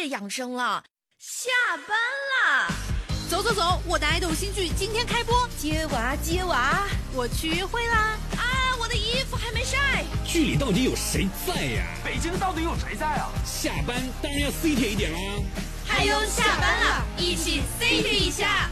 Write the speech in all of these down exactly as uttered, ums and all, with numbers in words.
夜养生了。下班啦！ 走走走，我的爱豆新剧今天开播， 接娃接娃， 我去约会啦！ 啊，我的衣服还没晒。 剧里到底有谁在呀？ 北京到底有谁在啊？ 下班当然要 C T 一点啦！ 还有下班了，一起 C T 一下。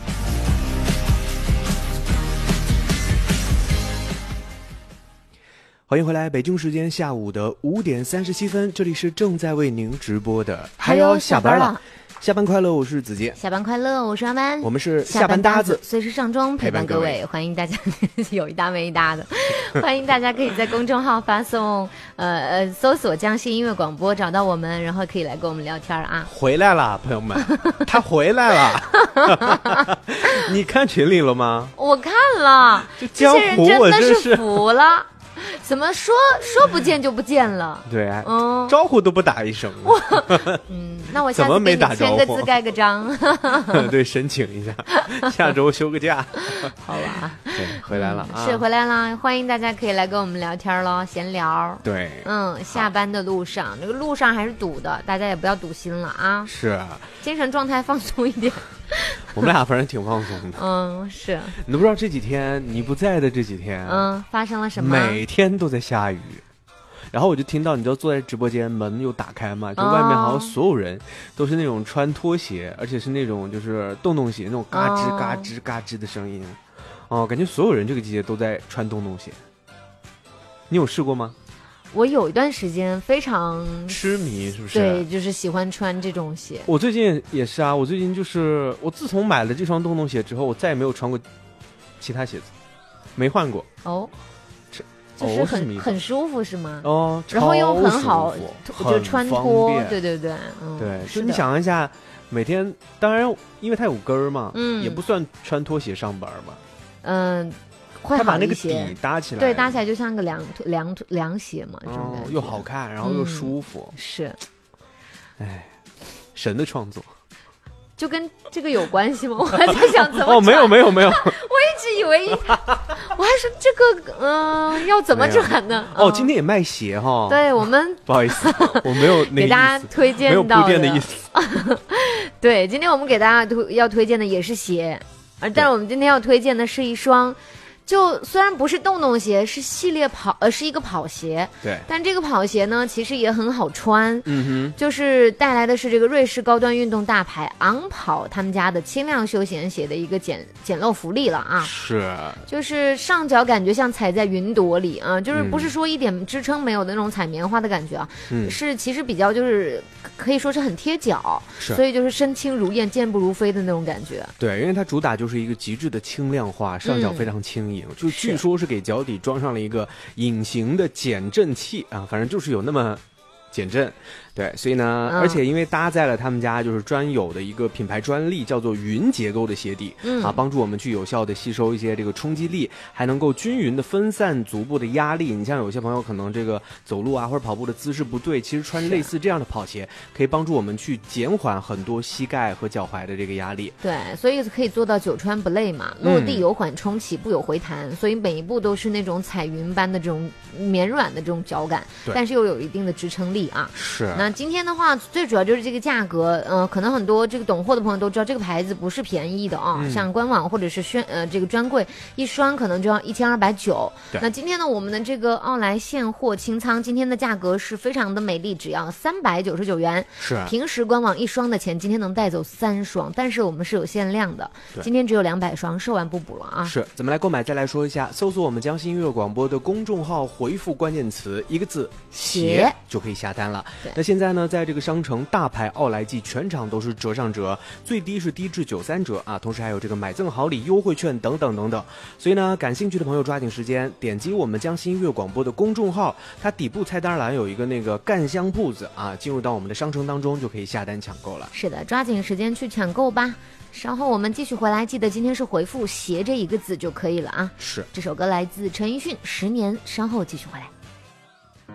欢迎回来，北京时间下午的五点三十七分，这里是正在为您直播的， 还有下班了。 下班快乐，我是子杰。 下班快乐，我是阿班。 我们是下班搭子， 随时上妆陪伴各位。各位欢迎大家，有一搭没一搭的，欢迎大家可以在公众号发送呃呃搜索江西音乐广播找到我们，然后可以来跟我们聊天啊。 回来了，朋友们，他回来了。你看群里了吗？ 我看了， 这些人真的是服了。怎么说说不见就不见了？ 对，嗯，招呼都不打一声。 嗯，那我下次给你签个字盖个章。 对，申请一下，下周休个假。 好吧， 对，回来了、 嗯、啊，是回来了，欢迎大家可以来跟我们聊天咯，闲聊。 对， 嗯，下班的路上，这个路上还是堵的，大家也不要堵心了啊。 是啊， 精神状态放松一点。 我们俩反正挺放松的。 嗯，是。 你都不知道这几天你不在的这几天， 嗯，发生了什么？ 每天都在下雨，然后我就听到，你知道坐在直播间门又打开嘛，就外面好像所有人都是那种穿拖鞋，而且是那种就是洞洞鞋那种嘎吱嘎吱嘎吱的声音。哦，感觉所有人这个季节都在穿洞洞鞋。你有试过吗？ 我有一段时间非常痴迷，是不是？ 对，就是喜欢穿这种鞋。 我最近也是啊，我最近就是我自从买了这双洞洞鞋之后，我再也没有穿过其他鞋子，没换过。 哦，就是很、哦、很舒服是吗？ 哦， 然后又很好，就穿脱，对对对，嗯， 对，就你想一下，每天当然因为它有跟儿嘛， 嗯， 也不算穿拖鞋上班吧， 嗯。会他把那个底搭起来， 对，搭起来就像个凉凉凉鞋嘛，这种感觉、 哦、又好看，然后又舒服， 嗯、是， 哎，神的创作， 就跟这个有关系吗？我还在想怎么哦，没有没有没有，我一直以为，我还说这个嗯、呃、要怎么转呢？ 哦，今天也卖鞋哈、哦， 对我们不好意思，我没有那给大家推荐到的， 没有铺垫的意思。 对，今天我们给大家推要推荐的也是鞋，而但是我们今天要推荐的是一双。就虽然不是洞洞鞋，是系列跑呃是一个跑鞋， 对， 但这个跑鞋呢其实也很好穿， 嗯哼， 就是带来的是这个瑞士高端运动大牌昂跑他们家的轻量休闲鞋的一个简简陋福利了啊， 是， 就是上脚感觉像踩在云朵里啊，就是不是说一点支撑没有的那种踩棉花的感觉啊，嗯，是其实比较就是可以说是很贴脚， 是， 所以就是身轻如燕健步如飞的那种感觉， 对，因为它主打就是一个极致的轻量化，上脚非常轻盈。嗯，就据说是给脚底装上了一个隐形的减震器啊，反正就是有那么减震。对，所以呢、嗯，而且因为搭载了他们家就是专有的一个品牌专利，叫做云结构的鞋底，嗯啊，帮助我们去有效的吸收一些这个冲击力，还能够均匀的分散足部的压力。你像有些朋友可能这个走路啊或者跑步的姿势不对，其实穿类似这样的跑鞋可以帮助我们去减缓很多膝盖和脚踝的这个压力。 对，所以可以做到久穿不累嘛，落地有缓冲，起步有回弹、嗯，所以每一步都是那种彩云般的这种绵软的这种脚感，但是又有一定的支撑力啊。 是。 那今天的话，最主要就是这个价格，嗯、呃，可能很多这个懂货的朋友都知道，这个牌子不是便宜的啊、哦嗯，像官网或者是宣呃这个专柜，一双可能就要一千二百九。那今天呢，我们的这个奥莱现货清仓，今天的价格是非常的美丽，只要三百九十九元。 是、啊， 平时官网一双的钱，今天能带走三双，但是我们是有限量的，今天只有两百双，售完不补了啊。 是，怎么来购买？再来说一下，搜索我们江西音乐广播的公众号，回复关键词一个字鞋就可以下单了。那现在呢，在这个商城大牌奥莱季全场都是折上折，最低是低至九三折啊，同时还有这个买赠好礼优惠券等等等等。所以呢，感兴趣的朋友抓紧时间点击我们江西音乐广播的公众号，它底部菜单栏有一个那个干香铺子啊，进入到我们的商城当中就可以下单抢购了。 是的，抓紧时间去抢购吧。稍后我们继续回来，记得今天是回复鞋这一个字就可以了啊。 是， 这首歌来自陈奕迅《十年》，稍后继续回来。